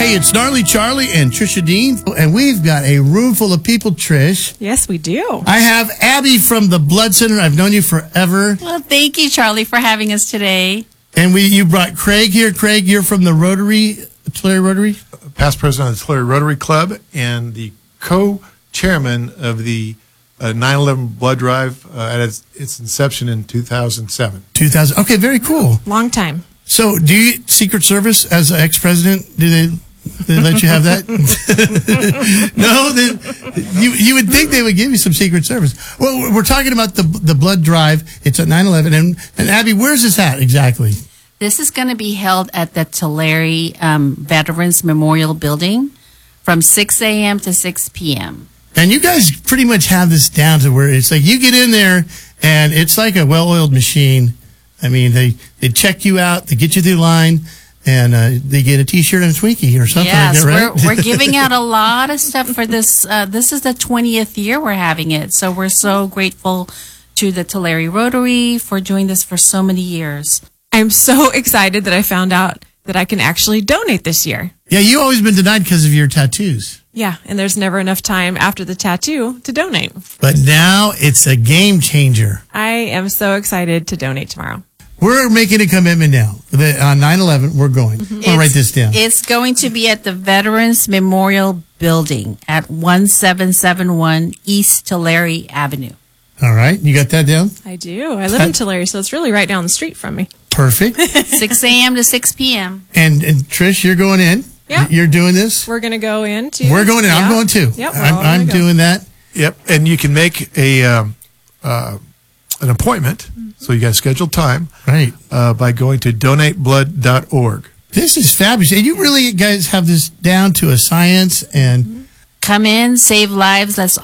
Hey, it's Gnarly Charlie and Trisha Dean, and we've got a room full of people, Trish. Yes, we do. I have Abby from the Blood Center. I've known you forever. Well, thank you, Charlie, for having us today. And you brought Craig here. Craig, you're from the Tulare Rotary? Past president of the Tulare Rotary Club and the co-chairman of the 9/11 Blood Drive at its inception in 2007. 2000. Okay, very cool. Long time. So, do you Secret Service as an ex-president? Do they let you have that? No, you would think they would give you some Secret Service. Well, we're talking about the blood drive. It's at 9/11, and Abby, where's this at exactly? This is going to be held at the Tulare Veterans Memorial Building from 6 a.m. to 6 p.m. And you guys pretty much have this down to where it's like you get in there, and it's like a well-oiled machine. I mean, they check you out, they get you through the line, and they get a T-shirt and a Twinkie or something yes, like that, right? We're giving out a lot of stuff for this. This is the 20th year we're having it, so we're so grateful to the Tulare Rotary for doing this for so many years. I'm so excited that I found out that I can actually donate this year. Yeah, you've always been denied because of your tattoos. Yeah, and there's never enough time after the tattoo to donate. But now it's a game changer. I am so excited to donate tomorrow. We're making a commitment now. On 9/11, we're going. I'll write this down. It's going to be at the Veterans Memorial Building at 1771 East Tulare Avenue. All right. You got that down? I do. I live in Tulare, so it's really right down the street from me. Perfect. 6 a.m. to 6 p.m. And Trish, you're going in? Yeah. You're doing this? We're going to go in, too. We're going in. Yeah. I'm going, too. Yep, I'm doing that. Yep, and you can make an appointment, so you got scheduled time, Right. by going to donateblood.org. This is fabulous. And you really guys have this down to a science and Come in, save lives. Let's